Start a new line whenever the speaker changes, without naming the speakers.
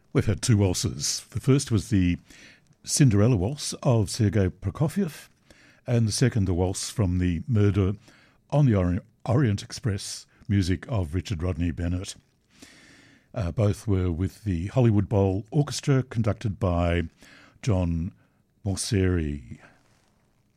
We've had two waltzes. The first was the Cinderella Waltz of Sergei Prokofiev, and the second, the waltz from the Murder on the Orient Express, music of Richard Rodney Bennett. Both were with the Hollywood Bowl Orchestra, conducted by John Morseri.